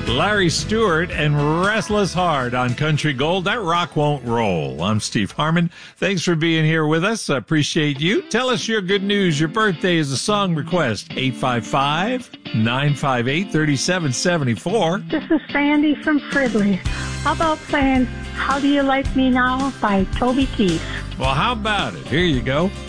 Larry Stewart and Restless Heart on Country Gold. That rock won't roll. I'm Steve Harmon. Thanks for being here with us. I appreciate you. Tell us your good news. Your birthday is a song request. 855-958-3774. This is Sandy from Fridley. How about playing How Do You Like Me Now by Toby Keith? Well, how about it? Here you go.